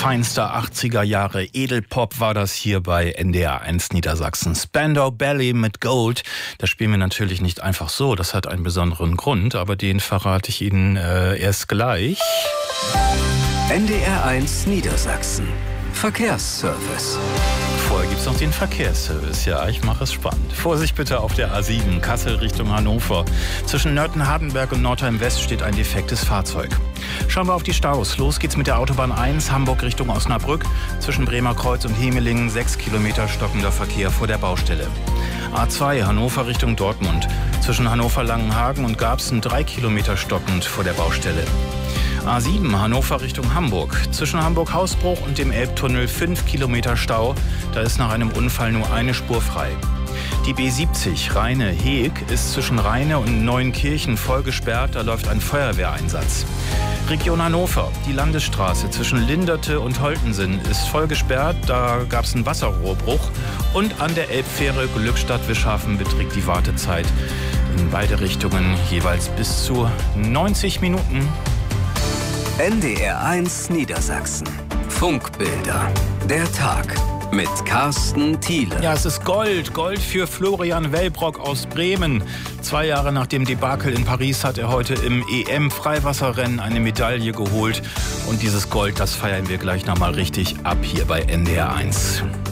Feinster 80er Jahre Edelpop war das hier bei NDR 1 Niedersachsen. Spandau Ballet mit Gold. Das spielen wir natürlich nicht einfach so. Das hat einen besonderen Grund, aber den verrate ich Ihnen erst gleich. NDR 1 Niedersachsen. Verkehrsservice. Vorher gibt es noch den Verkehrsservice. Ja, ich mache es spannend. Vorsicht bitte auf der A7, Kassel Richtung Hannover. Zwischen Nörten-Hardenberg und Nordheim-West steht ein defektes Fahrzeug. Schauen wir auf die Staus. Los geht's mit der Autobahn 1, Hamburg Richtung Osnabrück. Zwischen Bremer Kreuz und Hemelingen 6 Kilometer stockender Verkehr vor der Baustelle. A2, Hannover Richtung Dortmund. Zwischen Hannover-Langenhagen und Garbsen 3 Kilometer stockend vor der Baustelle. A7, Hannover Richtung Hamburg. Zwischen Hamburg-Hausbruch und dem Elbtunnel 5 Kilometer Stau. Da ist nach einem Unfall nur eine Spur frei. Die B70 Rheine-Heeg ist zwischen Rheine und Neuenkirchen voll gesperrt. Da läuft ein Feuerwehreinsatz. Region Hannover. Die Landesstraße zwischen Linderte und Holtensen ist voll gesperrt. Da gab es einen Wasserrohrbruch. Und an der Elbfähre Glückstadt-Wischhafen beträgt die Wartezeit in beide Richtungen jeweils bis zu 90 Minuten. NDR 1 Niedersachsen. Funkbilder. Der Tag mit Carsten Thiele. Ja, es ist Gold. Gold für Florian Wellbrock aus Bremen. 2 Jahre nach dem Debakel in Paris hat er heute im EM-Freiwasserrennen eine Medaille geholt. Und dieses Gold, das feiern wir gleich nochmal richtig ab hier bei NDR 1.